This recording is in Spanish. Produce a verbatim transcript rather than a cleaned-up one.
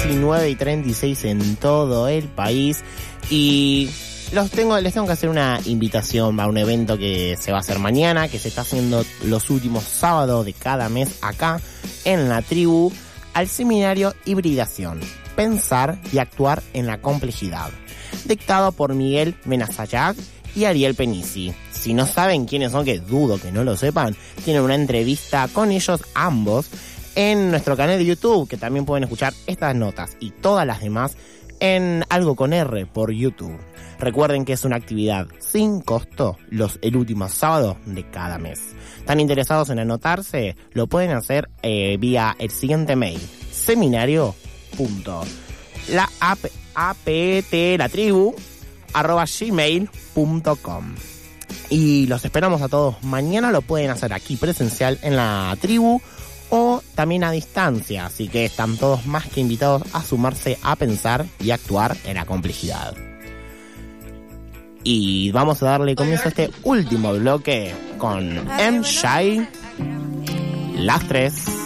diecinueve y treinta y seis en todo el país. Y los tengo, les tengo que hacer una invitación a un evento que se va a hacer mañana, que se está haciendo los últimos sábados de cada mes acá en la tribu, al seminario Hibridación, Pensar y Actuar en la Complejidad, dictado por Miguel Menazayac y Ariel Penisi. Si no saben quiénes son, que dudo que no lo sepan, tienen una entrevista con ellos ambos en nuestro canal de YouTube, que también pueden escuchar estas notas y todas las demás en Algo con R por YouTube. Recuerden que es una actividad sin costo los el último sábado de cada mes. ¿Están interesados en anotarse? Lo pueden hacer eh, vía el siguiente mail: seminario punto la apt la tribu arroba gmail punto com. Y los esperamos a todos mañana. Lo pueden hacer aquí presencial en la tribu o también a distancia, así que están todos más que invitados a sumarse a pensar y actuar en la complejidad. Y vamos a darle comienzo a este último bloque con M. Shai, Las Tres.